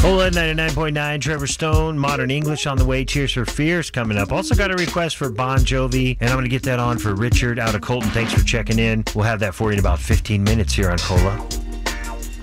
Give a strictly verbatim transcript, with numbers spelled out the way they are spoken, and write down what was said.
Cola ninety-nine point nine, Trevor Stone, Modern English on the way. Tears for Fears coming up. Also got a request for Bon Jovi, and I'm going to get that on for Richard out of Colton. Thanks for checking in. We'll have that for you in about fifteen minutes here on Cola.